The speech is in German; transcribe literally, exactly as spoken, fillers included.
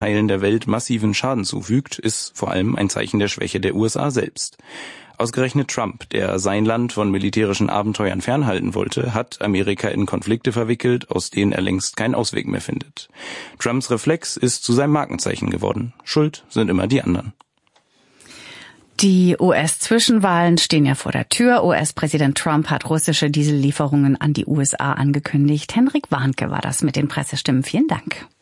Teilen der Welt massiven Schaden zufügt, ist vor allem ein Zeichen der Schwäche der U S A selbst. Ausgerechnet Trump, der sein Land von militärischen Abenteuern fernhalten wollte, hat Amerika in Konflikte verwickelt, aus denen er längst keinen Ausweg mehr findet. Trumps Reflex ist zu seinem Markenzeichen geworden. Schuld sind immer die anderen. Die U S-Zwischenwahlen stehen ja vor der Tür. U S-Präsident Trump hat russische Diesellieferungen an die U S A angekündigt. Henrik Warnke war das mit den Pressestimmen. Vielen Dank.